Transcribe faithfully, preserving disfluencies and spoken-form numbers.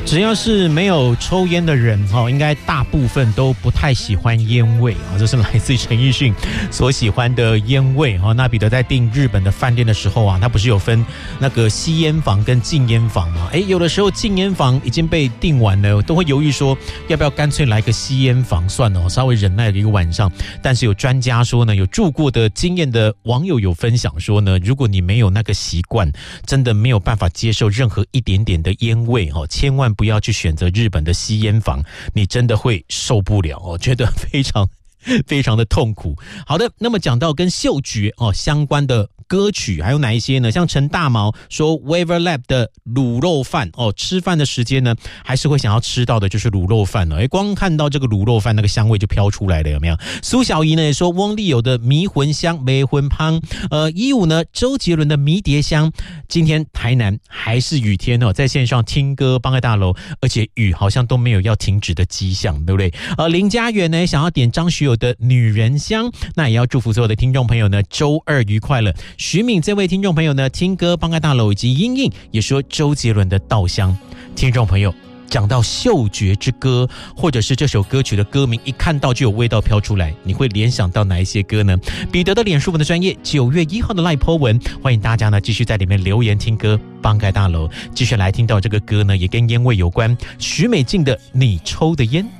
只要是没有抽烟的人，应该大部分都不太喜欢烟味。这是来自陈奕迅所喜欢的烟味。那彼得在订日本的饭店的时候啊，他不是有分那个吸烟房跟禁烟房吗？诶，有的时候禁烟房已经被订完了，都会犹豫说要不要干脆来个吸烟房算了，稍微忍耐了一个晚上。但是有专家说呢，有住过的经验的网友有分享说呢，如果你没有那个习惯，真的没有办法接受任何一点点的烟味，千万不要去选择日本的吸烟房，你真的会受不了，觉得非常非常的痛苦。好的，那么讲到跟嗅觉相关的歌曲还有哪一些呢？像陈大毛说 Waverlab 的卤肉饭哦，吃饭的时间呢还是会想要吃到的就是卤肉饭了。光看到这个卤肉饭那个香味就飘出来了，有没有？苏小怡呢也说翁立友的迷魂香迷魂香，呃一五呢周杰伦的迷迭香。今天台南还是雨天哦，在线上听歌帮爱大楼，而且雨好像都没有要停止的迹象，对不对？呃林家园呢想要点张学友的女人香，那也要祝福所有的听众朋友呢周二愉快了。徐敏这位听众朋友呢，听歌帮爱大楼以及英英也说周杰伦的稻香。听众朋友讲到嗅觉之歌，或者是这首歌曲的歌名一看到就有味道飘出来，你会联想到哪一些歌呢？彼得的脸书文的专业九月一号的 LINE po 文，欢迎大家呢继续在里面留言听歌帮爱大楼。继续来听到这个歌呢，也跟烟味有关，许美静的你抽的烟。